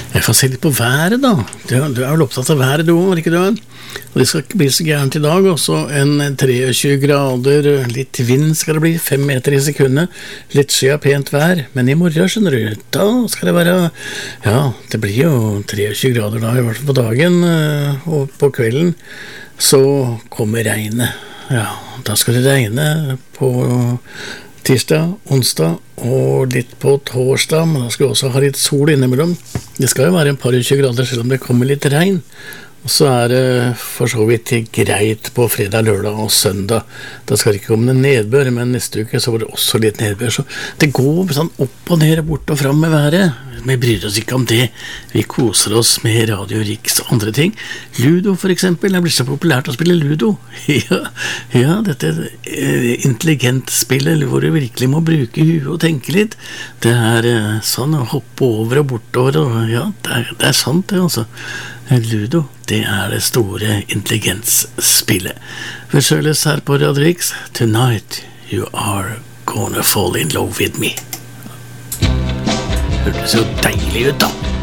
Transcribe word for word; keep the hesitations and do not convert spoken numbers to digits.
Jeg får se litt på været da. Du, du er vel opptatt av været du, var ikke du? Og det skal ikke bli så gærent i dag. Også en treogtjue grader, litt vind skal det bli, fem meter i sekundet. Litt skya pent vær. Men i morgen, skjønner du, da skal det være, ja, det blir jo treogtjue grader da, i hvert fall på dagen. Og på kvelden så kommer regnet. Ja, da skal det regne på tirsdag, onsdag og litt på torsdag, men da skal vi også ha litt sol innimellom. Det skal jo være en par og tjue grader selv om det kommer litt regn. Og så er det for så vidt greit på fredag, lørdag og søndag. Da skal det ikke komme nedbør, men neste uke så var det også litt nedbør. Så det går sånn opp og ned, bort og fram med været. Vi bryr oss ikke om det. Vi koser oss med Radio Riks og andre ting. Ludo for eksempel, det blir så populært å spille Ludo. Ja, ja dette er intelligent spill, hvor du virkelig må bruke huet og tenke litt. Det er sånn å hoppe over og bortover, og ja, det er, det er sant det altså. Ludo, det er det store intelligensspillet. Vi skjøles her på Radio Riks. Tonight you are gonna fall in love with me. Hørtes jo deilig ut da.